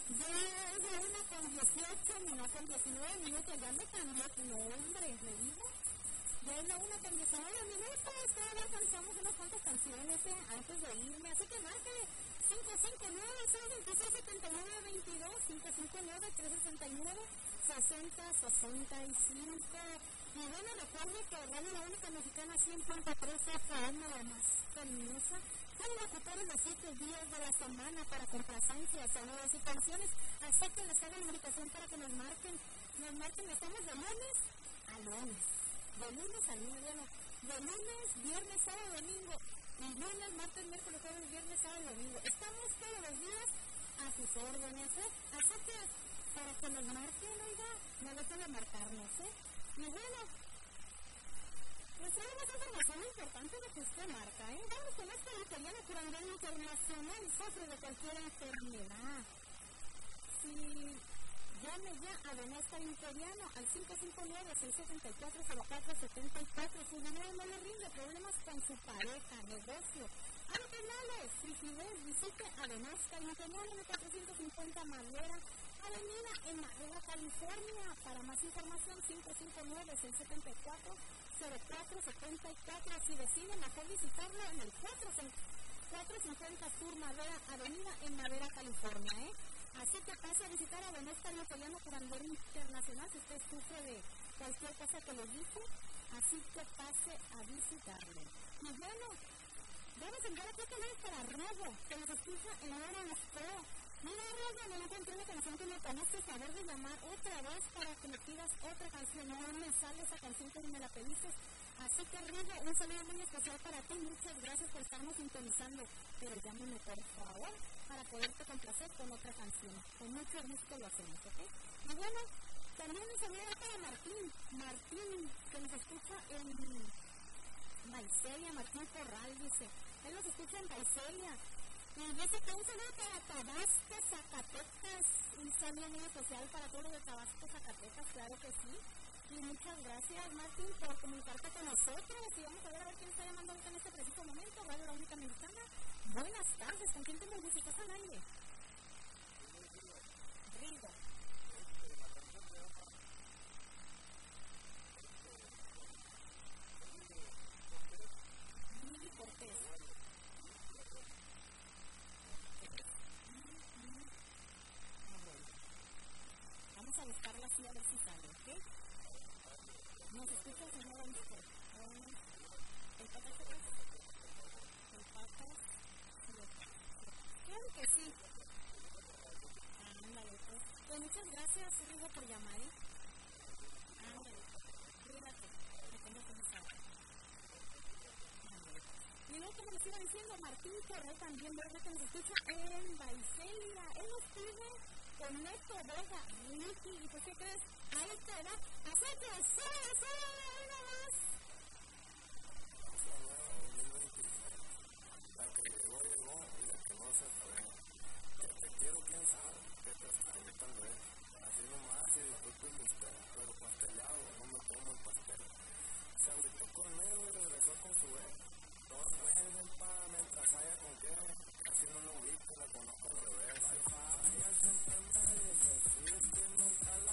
Ya es de 1:18, no con 19 minutos, ya me cambió tu nombre, ¿le digo? Ya es la 1:19 minutos, todavía cantamos unas cuantas canciones antes de irme, así que márquele 559-626-7922, 559-369-6065. Y bueno, recuerde que Radio La Única Mexicana 100.3 FM, la más cariñosa, son locutores los 7 días de la semana para complacencias, saludos y canciones, así que les hagan la invitación para que nos marquen, estamos de lunes a lunes. De lunes a lunes, bueno, de lunes, viernes, sábado, domingo, y lunes, martes, miércoles, jueves, viernes, sábado, domingo. Estamos todos los días a sus órdenes, así que para que nos marquen, oiga, no dejen de marcarnos, Y bueno, pues tenemos información importante de que usted marca, Vamos con esta italiana curandera internacional, sufre de cualquier enfermedad. Llame ya a Don Oscar Interiano al 559-674-0474. Su dinero no le rinde, problemas con su pareja, negocio, artesanales, frigidez. Visite a Don Oscar Interiano en 450 Madera Avenida en Madera, California. Para más información, 559-674-0474. Si deciden mejor visitarlo en el 450 Sur Madera Avenida en Madera, California, Así que pase a visitar a Don Oscar Italiano curandero internacional si usted sufre de cualquier cosa que le dice, así que pase a visitarle. Y bueno, vamos a enviar aquí también para Robo, que nos escucha en Hora Nostro. Mira, Robo, no encontré una canción que me conoces, saber de llamar otra vez para que me pidas otra canción. No me sale esa canción que me la pediste. Así que, Robo, un saludo muy especial para ti. Muchas gracias por estarnos sintonizando. Pero llámame, por favor, para poderte complacer con otra canción. Con mucho gusto lo hacemos, ¿ok? Y bueno, también un saludo para Martín, que nos escucha en Vaiselia. Martín Corral dice, él nos escucha en Vaiselia. Y dice que un saludo para Tabasco, Zacatecas. Un saludo social para todos los de Tabasco, Zacatecas, claro que sí. Y muchas gracias, Martín, por comunicarte con nosotros. Y vamos a ver quién está llamando ahorita en este preciso momento. Radio La Única Mexicana. Buenas tardes, ¿con quién te música al aire? Rigo. Lili Cortés. Vamos a buscarla así a ver si sale, ¿ok? ¿Nos escucha el señor Anito? ¿El Patas? ¿El Patas? Claro que sí. Ándale, pues. Pues muchas gracias, Rigo, por llamar, Ándale, cuídate. Me tengo que buscar. Ándale. Y luego, como les iba diciendo, Martín Correa también, ¿verdad? Que nos escucha en Vaiselia. Él nos pide con Neto Vega, Ricky, y pues, ¿qué crees? Ahí te va. Así que, ¡sí! ¡Una más! La que llegó, y la que no se fue. El que quiero, quién sabe, que te extrañe tal vez. Así nomás, y disculpen usted, pero pastelado, no me como el pastel. Se agüitó conmigo y regresó con su ex. Todos vuelven mientras haya con qué. Casi no lo ubico, la conozco al revés. Ay, siempre me dice,